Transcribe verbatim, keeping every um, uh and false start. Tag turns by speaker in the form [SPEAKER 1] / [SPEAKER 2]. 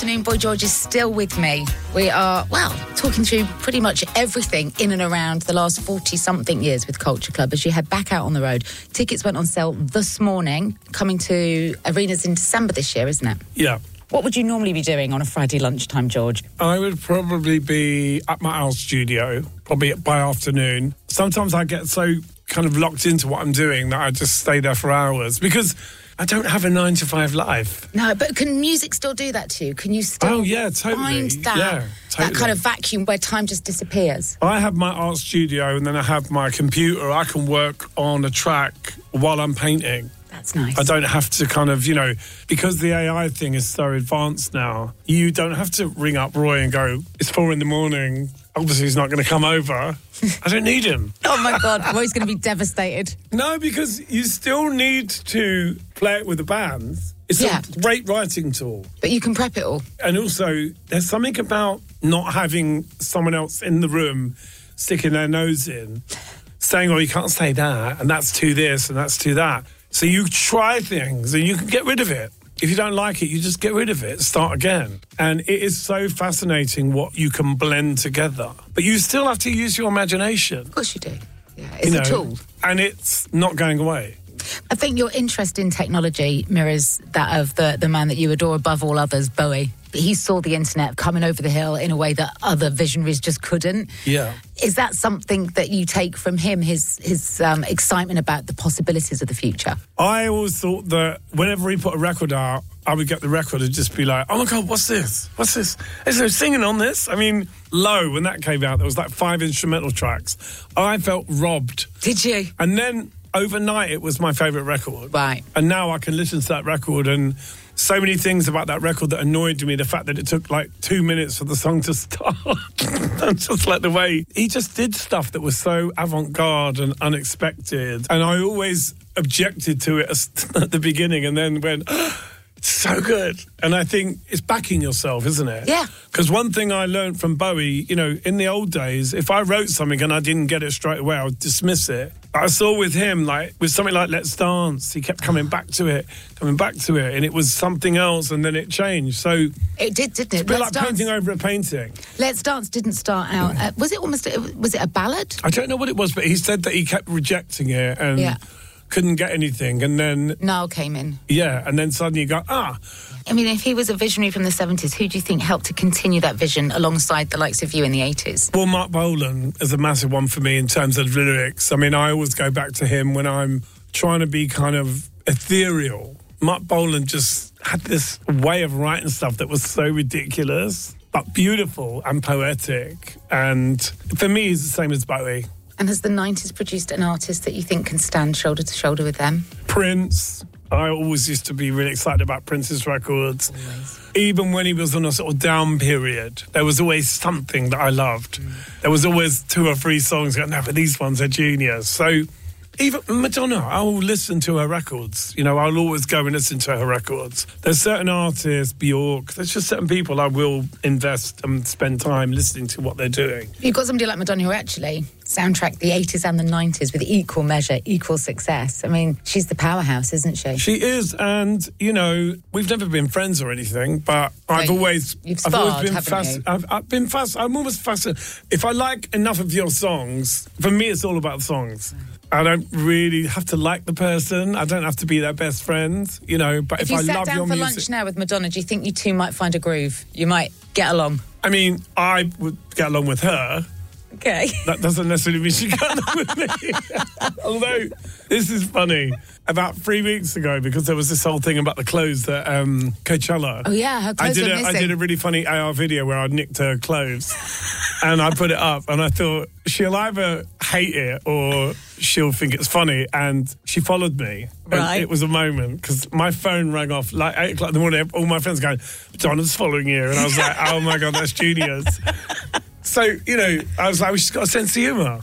[SPEAKER 1] Afternoon, Boy George is still with me. We are, well, talking through pretty much everything in and around the last forty-something years with Culture Club as you head back out on the road. Tickets went on sale this morning, coming to arenas in December this year, isn't it?
[SPEAKER 2] Yeah.
[SPEAKER 1] What would you normally be doing on a Friday lunchtime, George?
[SPEAKER 2] I would probably be at my house studio, probably by afternoon. Sometimes I get so kind of locked into what I'm doing that I just stay there for hours because I don't have a nine to five life.
[SPEAKER 1] No, but can music still do that to you? Can you still
[SPEAKER 2] oh, yeah, totally.
[SPEAKER 1] find that,
[SPEAKER 2] yeah, totally.
[SPEAKER 1] that kind of vacuum where time just disappears?
[SPEAKER 2] I have my art studio and then I have my computer. I can work on a track while I'm painting.
[SPEAKER 1] That's nice.
[SPEAKER 2] I don't have to kind of, you know, because the A I thing is so advanced now, you don't have to ring up Roy and go, it's four in the morning. Obviously, he's not going to come over. I don't need him.
[SPEAKER 1] Oh, my God. Roy's going to be devastated.
[SPEAKER 2] No, because you still need to play it with the bands. It's
[SPEAKER 1] Yeah.
[SPEAKER 2] a great writing tool.
[SPEAKER 1] But you can prep it all.
[SPEAKER 2] And also, there's something about not having someone else in the room sticking their nose in, saying, oh, you can't say that, and that's to this, and that's to that. So you try things, and you can get rid of it. If you don't like it, you just get rid of it, start again. And it is so fascinating what you can blend together. But you still have to use your imagination.
[SPEAKER 1] Of course you do. Yeah, it's
[SPEAKER 2] you know,
[SPEAKER 1] a tool.
[SPEAKER 2] And it's not going away.
[SPEAKER 1] I think your interest in technology mirrors that of the, the man that you adore above all others, Bowie. He saw the internet coming over the hill in a way that other visionaries just couldn't.
[SPEAKER 2] Yeah.
[SPEAKER 1] Is that something that you take from him, his his um, excitement about the possibilities of the future?
[SPEAKER 2] I always thought that whenever he put a record out, I would get the record and just be like, oh my God, what's this? What's this? Is there singing on this? I mean, Low, when that came out, there was like five instrumental tracks. I felt robbed.
[SPEAKER 1] Did you?
[SPEAKER 2] And then overnight, it was my favourite record.
[SPEAKER 1] Right.
[SPEAKER 2] And now I can listen to that record and so many things about that record that annoyed me. The fact that it took like two minutes for the song to start. And just like the way he just did stuff that was so avant-garde and unexpected. And I always objected to it at the beginning and then went, oh, so good. And I think it's backing yourself, isn't it?
[SPEAKER 1] Yeah.
[SPEAKER 2] Because one thing I learned from Bowie, you know, in the old days, if I wrote something and I didn't get it straight away, I would dismiss it. I saw with him, like, with something like Let's Dance, he kept coming back to it, coming back to it, and it was something else, and then it changed. So
[SPEAKER 1] It did, didn't it?
[SPEAKER 2] it's a bit
[SPEAKER 1] Let's
[SPEAKER 2] like
[SPEAKER 1] Dance.
[SPEAKER 2] painting over a painting.
[SPEAKER 1] Let's Dance didn't start out... Uh, was it almost... Was it a ballad?
[SPEAKER 2] I don't know what it was, but he said that he kept rejecting it and
[SPEAKER 1] Yeah.
[SPEAKER 2] couldn't get anything, and then,
[SPEAKER 1] Niall came in.
[SPEAKER 2] yeah, and then suddenly you go, ah...
[SPEAKER 1] I mean, if he was a visionary from the seventies, who do you think helped to continue that vision alongside the likes of you in the eighties?
[SPEAKER 2] Well, Mark Bolan is a massive one for me in terms of lyrics. I mean, I always go back to him when I'm trying to be kind of ethereal. Mark Bolan just had this way of writing stuff that was so ridiculous, but beautiful and poetic. And for me, he's the same as Bowie.
[SPEAKER 1] And has the nineties produced an artist that you think can stand shoulder to shoulder with them?
[SPEAKER 2] Prince. I always used to be really excited about Prince's records.
[SPEAKER 1] Always.
[SPEAKER 2] Even when he was on a sort of down period, there was always something that I loved. Mm. There was always two or three songs going, no, but these ones are genius. So even Madonna, I'll listen to her records. You know, I'll always go and listen to her records. There's certain artists, Bjork, there's just certain people I will invest and spend time listening to what they're doing.
[SPEAKER 1] You've got somebody like Madonna who actually soundtracked the eighties and the nineties with equal measure, equal success. I mean, she's the powerhouse, isn't she?
[SPEAKER 2] She is, and, you know, we've never been friends or anything, but I've
[SPEAKER 1] you-
[SPEAKER 2] always...
[SPEAKER 1] you've
[SPEAKER 2] I've
[SPEAKER 1] sparred,
[SPEAKER 2] always been
[SPEAKER 1] haven't
[SPEAKER 2] fas-
[SPEAKER 1] you?
[SPEAKER 2] I've, I've been fast. I'm always fascinated. If I like enough of your songs, for me, it's all about songs. I don't really have to like the person. I don't have to be their best friend, you know, but
[SPEAKER 1] If
[SPEAKER 2] if,
[SPEAKER 1] you
[SPEAKER 2] I
[SPEAKER 1] sat
[SPEAKER 2] love
[SPEAKER 1] down
[SPEAKER 2] your
[SPEAKER 1] for
[SPEAKER 2] music...
[SPEAKER 1] lunch now with Madonna, do you think you two might find a groove? You might get along?
[SPEAKER 2] I mean, I would get along with her.
[SPEAKER 1] Okay.
[SPEAKER 2] That doesn't necessarily mean she got along with me. Although, this is funny. About three weeks ago, because there was this whole thing about the clothes that um, Coachella.
[SPEAKER 1] Oh, yeah, her
[SPEAKER 2] I
[SPEAKER 1] clothes
[SPEAKER 2] did
[SPEAKER 1] were
[SPEAKER 2] a, I
[SPEAKER 1] missing.
[SPEAKER 2] did a really funny A R video where I nicked her clothes. And I put it up, and I thought, she'll either hate it or she'll think it's funny. And she followed me. And
[SPEAKER 1] Right.
[SPEAKER 2] it was a moment, because my phone rang off like eight o'clock in the morning. All my friends going, Donna's following you. And I was like, oh my God, that's genius. So, you know, I was like, well, she's got a sense of humour.